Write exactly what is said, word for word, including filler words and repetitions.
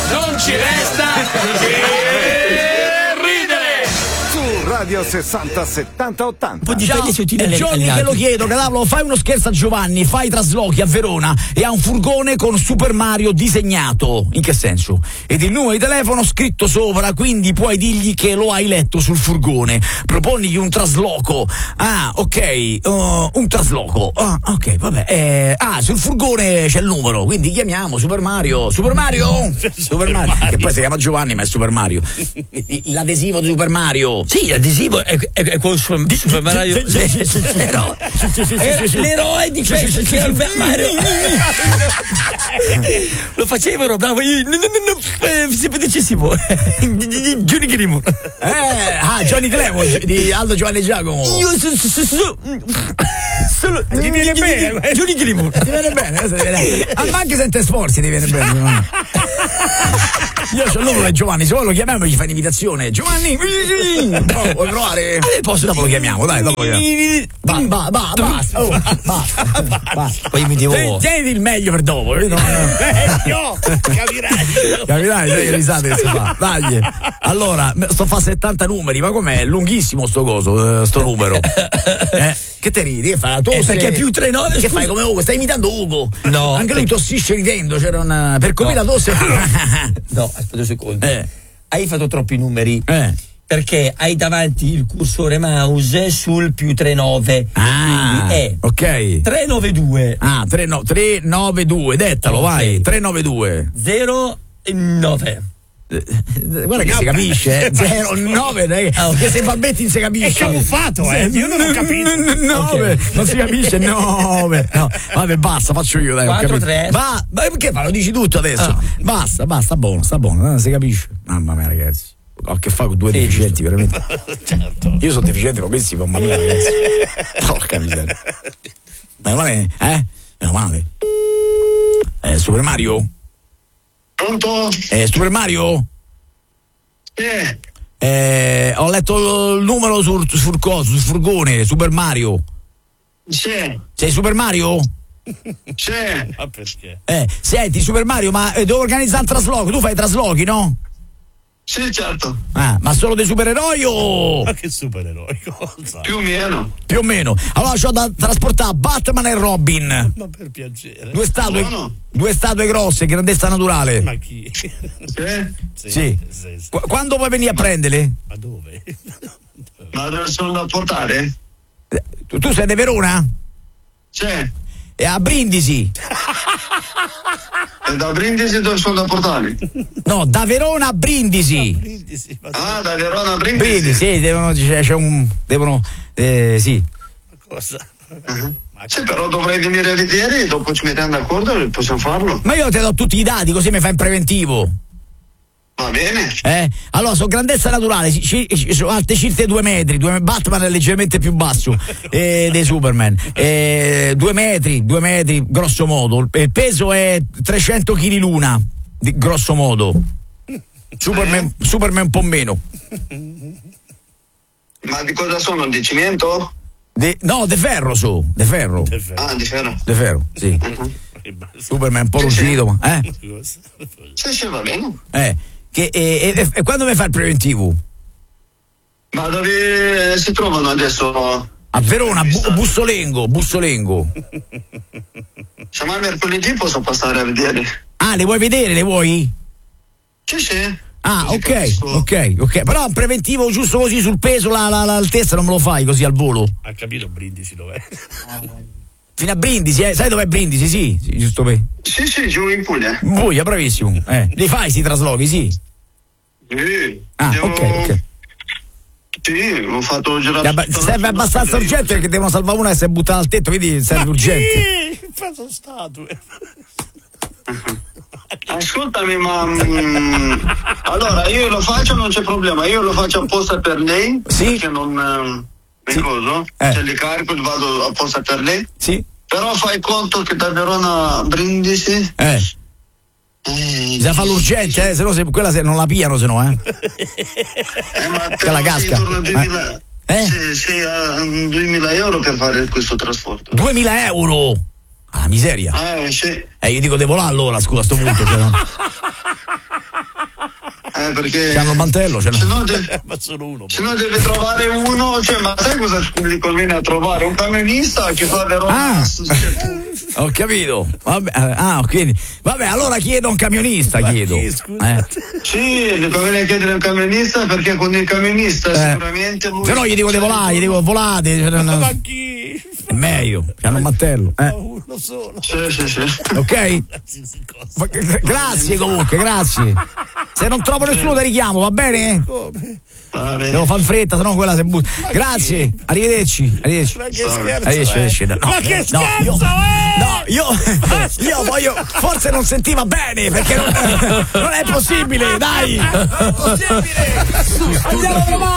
non ci resta che Radio sessanta settanta ottanta. Un po' di taglie sottili alle- Giorni agli che lo altri. chiedo, Cadavolo, fai uno scherzo a Giovanni, fai traslochi a Verona e ha un furgone con Super Mario disegnato. In che senso? Ed il numero di telefono scritto sopra, quindi puoi dirgli che lo hai letto sul furgone. Proponigli un trasloco. Ah, ok, uh, un trasloco. Ah, ok, vabbè. Eh, ah, sul furgone c'è il numero, quindi chiamiamo Super Mario. Super Mario? Super Mario. Che poi si chiama Giovanni, ma è Super Mario. L'adesivo di Super Mario. Sì, l'adesivo è, è, è con Super, Super Mario. Sì, sì, sì, sì. L'eroe, Sì, sì, sì, sì, sì. l'eroe di questo Super Mario. Lo facevano, bravo io. No, no, no, no. Eh, semplicissimo. Johnny Grimo. Eh, ah, Johnny Clemo di Aldo Giovanni Giacomo. Io so, so, so, so, solo Ti viene bene? Johnny Grimo. Ti viene bene? Adesso ti viene- Ah, ma anche senza sforzi ti viene bene. Giovanni. Io c'ho il numero di Giovanni, se vuoi lo chiamiamo e gli fai un'imitazione. Giovanni, no, vuoi provare? Eh, posso- Dopo lo chiamiamo, dai, dopo lo chiamiamo. Va, va, va, basta, oh, basta, basta. Poi mi devo. Tieni- Tieniti il meglio per dopo, capito? Meglio, capirai. Capirai, sai che risate che si fa. Dai. Allora, sto a fare settanta numeri, ma com'è? È lunghissimo sto coso, eh, sto numero. Eh, che te ridi? Che fai la tosse? Eh, perché più tre nove, Che scusa. fai come Ugo? Stai imitando Ugo. No. Anche lui tossisce ridendo, c'era una. Per come No. la tosse. No, aspetta un secondo. Eh. Hai fatto troppi numeri. Eh. Perché hai davanti il cursore mouse sul più trentanove. Ah, Quindi è ok. trecentonovantadue Ah, tre nove due, dettalo, Ok. vai. tre nove due. zero nove. Guarda che si capisce, eh. zero nove, dai, Ah, ok. che se balbetti non si capisce. È camuffato, eh. Io non ho capito. nove, non si capisce, nove. No, vabbè, basta, faccio io, dai. ho quattro, capito. tre. Va, ma perché fa? Lo dici tutto adesso? Ah. Basta, basta, buono, sta buono, non si capisce. Mamma mia, ragazzi. Ho a che fare con due Sì, deficienti, veramente. Certo. Io sono deficiente, ma questi, mamma mia, ragazzi. Porca miseria. Meno male, eh? Meno male. Eh, Super Mario? Pronto? Eh, Super Mario? Eh, Eh, ho letto il numero sul, sul coso, sul furgone, Super Mario. sì, Sei Super Mario? sì. Ma perché? Eh, senti, Super Mario, ma eh, devo organizzare un trasloco, tu fai traslochi, no? Sì, certo, Ah, ma solo dei supereroi o Ma che supereroi, cosa? più o meno. più o meno? Allora c'ho da trasportare Batman e Robin. Ma per piacere. Due statue, Buono. due statue grosse, grandezza naturale. Ma chi? Sì? Sì. sì, sì. Qu- quando puoi venire a prenderle? Ma dove? Ma dove sono da portare? Eh, Tu, tu sei di Verona? Sì. E a Brindisi. E da Brindisi dove sono da portare? No, da Verona a Brindisi. Brindisi, ma Ah, da Verona a Brindisi? Brindisi, sì, devono, c'è, c'è un. devono. Eh, sì. cosa? Ma Sì, però dovrei venire a vedere e dopo ci mettiamo d'accordo e possiamo farlo. Ma io ti do tutti i dati, così mi fai in preventivo. Va bene? Eh? Allora, sono grandezza naturale, ci- ci- sono alte circa due metri, due, Batman è leggermente più basso eh, dei Superman. Eh, due metri, due metri, grosso modo. Il peso è trecento chili l'una, di, grosso modo. Superman, Superman un po' meno. Ma di cosa sono? Di cemento? De, no, de ferro so, de ferro. è vero. Ah, di ferro. De ferro, sì. Mhm. Che basta. Superman un po' Sì, sì. ruggito, ma. Eh? Cosa? Sì, sì, va bene. Eh. Che, e, e, e quando mi fa il preventivo? Ma dove si trovano adesso? A Verona, Bu- Bussolengo, Bussolengo. Se mai mercoledì posso passare a vedere. Ah, le vuoi vedere, le vuoi? Sì, sì. Ah, Così ok, capisco. ok, ok. Però un preventivo giusto così sul peso, la, la, l'altezza non me lo fai così al volo. Ha capito Brindisi dov'è? Fino a Brindisi, eh? Sai dov'è Brindisi? Sì, sì, giusto per. Sì, sì, giù in Puglia. Buia, bravissimo. Eh. Li fai sti traslochi, sì. Sì. Ah, Devo- ok, ok. Sì, ho fatto girare. Che abba- serve abbastanza urgente perché devono salvare una e si è buttata al tetto, quindi serve urgente. Faccio statue. Ascoltami, ma mm, allora io lo faccio, non c'è problema. Io lo faccio apposta per lei. Sì. Perché non. Eh, Sì. coso, Eh. se li carico vado apposta per lei. Sì? Però fai conto che da Verona a Brindisi. Eh. Eh, Bisogna fare l'urgente, eh, se no se, quella se non la piano, se no, eh. eh, ma Che la però casca. sì, intorno a duemila, Eh? sì, sì, a duemila euro per fare questo trasporto. duemila euro! Ah, miseria. Eh, sì. Eh, io dico devo là allora, scusa, a sto punto. Cioè, no? Eh, perché C'hanno il mantello, ce se l'hanno. no, de- Ma solo uno. se no deve trovare uno, cioè, ma sai cosa gli conviene a trovare? Un camionista che fa le robe. Ah. Ho capito. Vabbè, eh, ah, ok. Vabbè, allora chiedo un camionista, Ma chiedo. chi, scusa? Eh. Sì, gli conviene chiedere un camionista perché con il camionista Eh. sicuramente lui. Se no gli dico di volare, gli dico volate. cioè, no, no. Ma chi? È meglio, c'hanno un mantello. Ma Eh. uno solo. Sì, sì, sì. Ok? Qualsiasi cosa. Ma- gra- Grazie comunque, grazie. Se non trovo nessuno ti richiamo, va bene? Come? Va bene. Devo fare in fretta, sennò quella si butta. Grazie, arrivederci. Arrivederci. Ma che scherzo, Arrivederci, eh? arrivederci. No, Ma che no, scherzo, io, eh? no, io, io voglio, forse non sentiva bene, perché non, non è possibile, dai! Non è possibile! Andiamo a provare!